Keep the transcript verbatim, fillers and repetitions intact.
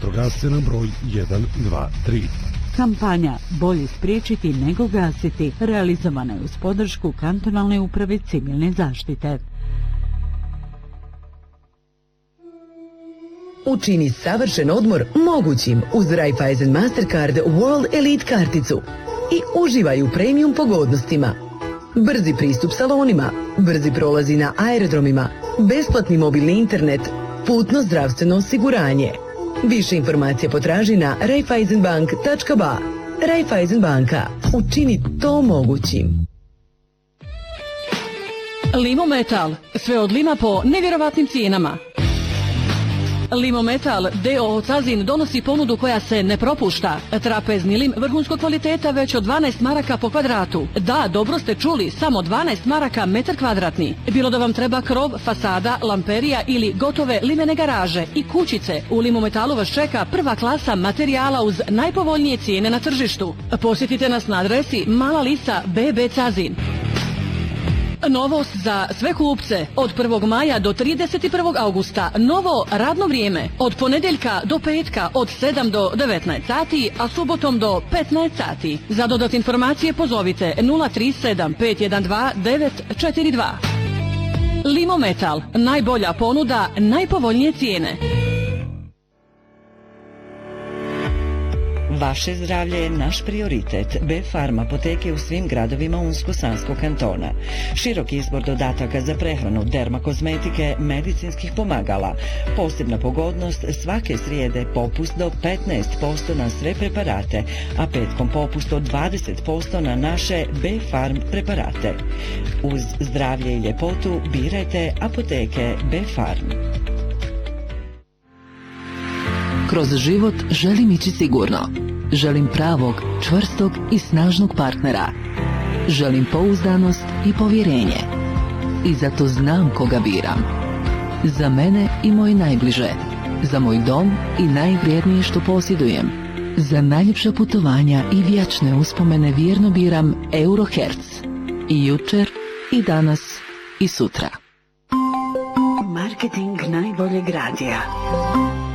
vatrogasce na broj jedan dva tri. Kampanja Bolje spriječiti nego gasiti realizovana je uz podršku Kantonalne uprave civilne zaštite. Učini savršen odmor mogućim uz Raiffeisen Mastercard World Elite karticu i uživaj u premium pogodnostima. Brzi pristup salonima, brzi prolazi na aerodromima, besplatni mobilni internet, putno zdravstveno osiguranje. Više informacija potraži na raiffeisenbank tačka ba. Raiffeisen banka. Učini to mogućim. Limometal. Sve od lima po nevjerovatnim cijenama. Limometal D O O Cazin donosi ponudu koja se ne propušta. Trapezni lim vrhunskog kvaliteta već od dvanaest maraka po kvadratu. Da, dobro ste čuli, samo dvanaest maraka metar kvadratni. Bilo da vam treba krov, fasada, lamperija ili gotove limene garaže i kućice, u Limometalu vas čeka prva klasa materijala uz najpovoljnije cijene na tržištu. Posjetite nas na adresi Mala Lisa B B Cazin. Novost za sve kupce. Od prvog maja do trideset prvog augusta novo radno vrijeme. Od ponedjeljka do petka od sedam do devetnaest sati, a subotom do petnaest sati. Za dodatne informacije pozovite nula tri sedam pet jedan dva devet četiri dva. Limometal. Najbolja ponuda, najpovoljnije cijene. Vaše zdravlje je naš prioritet. B-Farm apoteke u svim gradovima Unsko-Sanskog kantona. Širok izbor dodataka za prehranu, dermakozmetike, medicinskih pomagala. Posebna pogodnost, svake srijede popust do petnaest posto na sve preparate, a petkom popust od dvadeset posto na naše B-Farm preparate. Uz zdravlje i ljepotu birajte apoteke B-Farm. Kroz život želim ići sigurno. Želim pravog, čvrstog i snažnog partnera. Želim pouzdanost i povjerenje. I zato znam koga biram. Za mene i moje najbliže. Za moj dom i najvrijednije što posjedujem. Za najljepša putovanja i vječne uspomene vjerno biram Eurohertz. I jučer, i danas, i sutra. Marketing najboljeg radija.